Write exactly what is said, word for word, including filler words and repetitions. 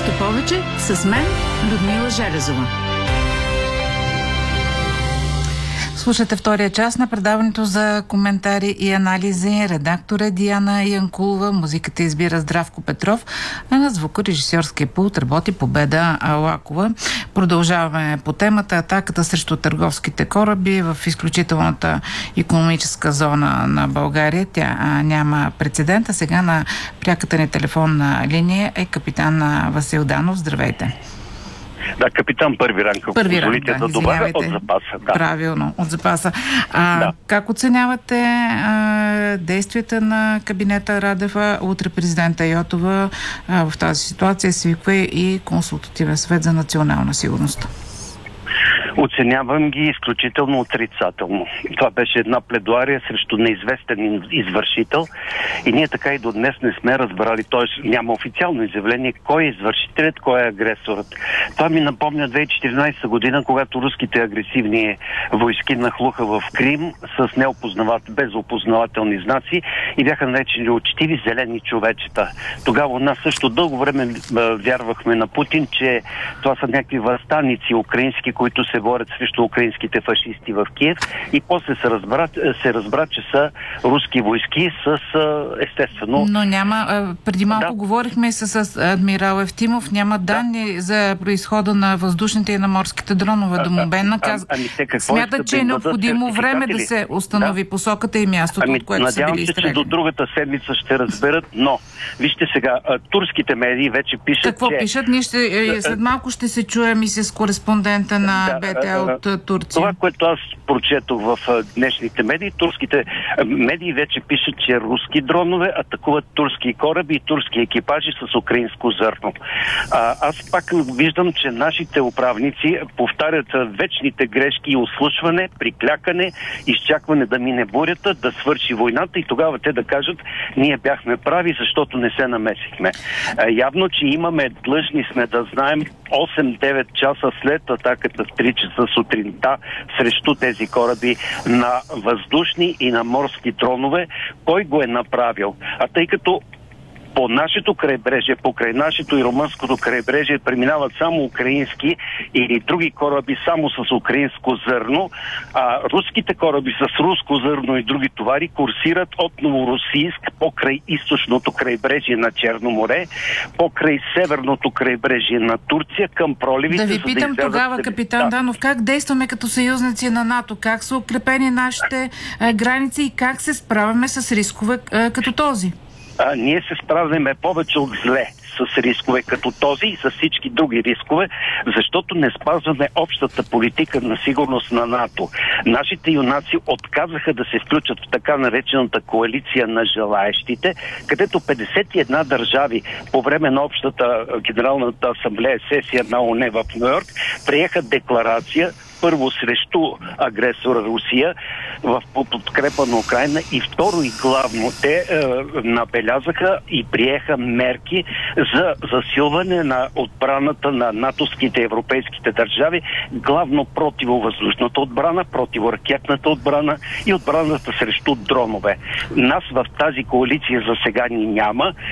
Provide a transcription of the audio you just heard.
Нещо повече с мен, Людмила Железова. Слушате втория част на предаването за коментари и анализи. Редактор е Диана Янкулова, музиката избира Здравко Петров, а на звукорежисьорския пулт работи Победа Алакова. Продължаваме по темата атаката срещу търговските кораби в изключителната икономическа зона на България. Тя а, няма прецедент. А сега на пряката ни телефонна линия е капитан Васил Данов. Здравейте! Да, капитан първи ранг, ако първи позволите ранг, да, да добавя от запаса. Да. Правилно, от запаса. А, да. Как оценявате а, действията на кабинета Радева? Утре президента Йотова а, в тази ситуация свиква и консултативен съвет за национална сигурност. Оценявам ги изключително отрицателно. Това беше една пледуария срещу неизвестен извършител и ние така и до днес не сме разбрали, т.е. няма официално изявление кой е извършителят, кой е агресорът. Това ми напомня две хиляди и четиринадесета година, когато руските агресивни войски нахлуха в Крим с неопознават, без опознавателни знаци и бяха наречени учтиви зелени човечета. Тогава у нас също дълго време вярвахме на Путин, че това са някакви въстаници украински, които се борят срещу украинските фашисти в Киев и после се разбра, се разбра, че са руски войски с естествено... Но няма... Преди малко да. говорихме с, с адмирал Евтимов, няма данни да. за произхода на въздушните и на морските дронове до момента. Каз... Ами, Смятат, че е необходимо време да се установи да. посоката и мястото, ами, от което са били изстреляни. Надявам се, че до другата седмица ще разберат, но вижте сега, турските медии вече пишат, Какво че... пишат? Ние ще, след малко ще се чуем и с кореспондента на да. БТ от Турция. Това, което аз прочетох в днешните медии, турските медии вече пишат, че руски дронове атакуват турски кораби и турски екипажи с украинско зърно. А, аз пак виждам, че нашите управници повтарят вечните грешки и ослушване, приклякане, изчакване да мине бурята, да свърши войната и тогава те да кажат, ние бяхме прави, защото не се намесихме. А, явно, че имаме, длъжни сме да знаем осем-девет часа след атаката в три часа сутринта срещу тези кораби на въздушни и на морски дронове, кой го е направил. А тъй като по нашето крайбрежие, покрай нашето и румънското крайбрежие преминават само украински или други кораби само с украинско зърно, а руските кораби с руско зърно и други товари курсират от Новоросийск покрай източното крайбрежие на Черно море, покрай северното крайбрежие на Турция към проливите. Да ви питам да тогава, капитан да. Данов, как действаме като съюзници на НАТО? Как са укрепени нашите а, граници и как се справяме с рискове а, като този? А, ние се справяме повече от зле с рискове като този и с всички други рискове, защото не спазваме общата политика на сигурност на НАТО. Нашите юнаци отказаха да се включат в така наречената коалиция на желаещите, където петдесет и една държави по време на общата генералната асамблея сесия на ООН в Ню-Йорк приеха декларация първо срещу агресора Русия в подкрепа на Украйна и второ и главно те е, набелязаха и приеха мерки за засилване на отбраната на натовските европейските държави, главно противовъздушната отбрана, противоракетната отбрана и отбраната срещу дронове. Нас в тази коалиция за сега ни няма.